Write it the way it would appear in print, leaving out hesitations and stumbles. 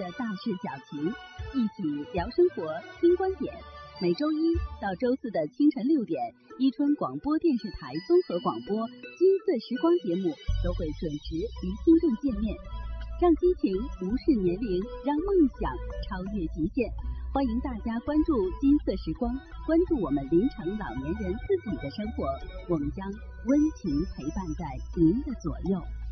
的大事小情，一起聊生活、听观点。每周一到周四的清晨6点，伊春广播电视台综合广播《金色时光》节目都会准时与听众见面，让激情无视年龄，让梦想超越极限。欢迎大家关注金色时光，关注我们临城老年人自己的生活，我们将温情陪伴在您的左右。